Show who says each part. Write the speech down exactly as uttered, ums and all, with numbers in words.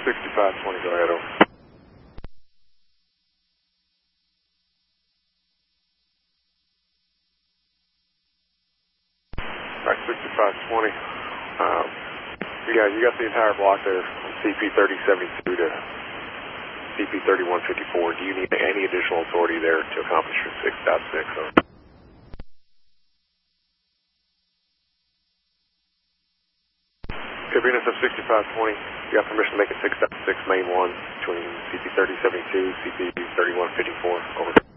Speaker 1: sixty-five twenty, go ahead, over. Alright, sixty-five twenty. Um, you got, you got the entire block there from C P thirty seventy-two to C P thirty-one fifty-four. Do you need any additional authority there to accomplish your six point six? Okay, Venus of sixty-five twenty, you got permission to make a six point six main one between C P thirty seventy-two, C P thirty-one fifty-four, over.